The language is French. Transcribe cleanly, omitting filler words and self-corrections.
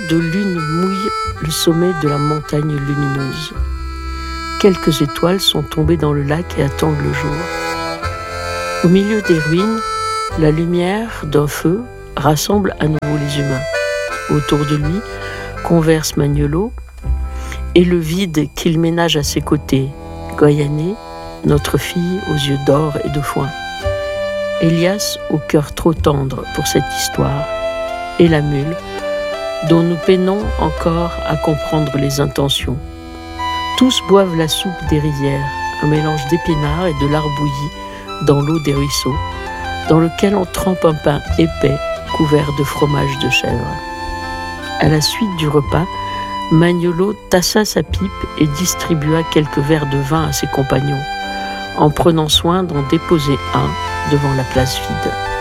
de lune mouille le sommet de la montagne lumineuse. Quelques étoiles sont tombées dans le lac et attendent le jour. Au milieu des ruines, la lumière d'un feu rassemble à nouveau les humains. Autour de lui converse Magnolo et le vide qu'il ménage à ses côtés, Goyané, notre fille aux yeux d'or et de foin, Elias au cœur trop tendre pour cette histoire, et la mule, dont nous peinons encore à comprendre les intentions. Tous boivent la soupe des rivières, un mélange d'épinards et de lard bouilli dans l'eau des ruisseaux, dans lequel on trempe un pain épais couvert de fromage de chèvre. À la suite du repas, Magnolo tassa sa pipe et distribua quelques verres de vin à ses compagnons, en prenant soin d'en déposer un devant la place vide.